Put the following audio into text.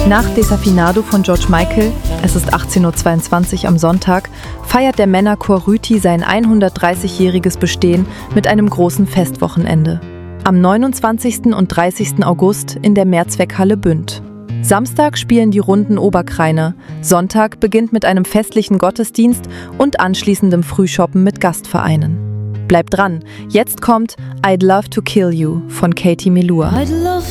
Nach Desafinado von George Michael, es ist 18:22 Uhr am Sonntag, feiert der Männerchor Rüti sein 130-jähriges Bestehen mit einem großen Festwochenende. Am 29. und 30. August in der Mehrzweckhalle Bünd. Samstag spielen die Runden Oberkreiner, Sonntag beginnt mit einem festlichen Gottesdienst und anschließendem Frühshoppen mit Gastvereinen. Bleibt dran, jetzt kommt I'd Love to Kill You von Katie Melua.